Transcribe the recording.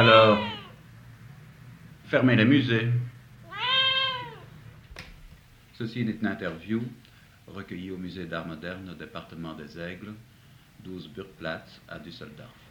Alors, fermez les musées. Ceci est une interview recueillie au musée d'art moderne au département des Aigles, 12 Burgplatz à Düsseldorf.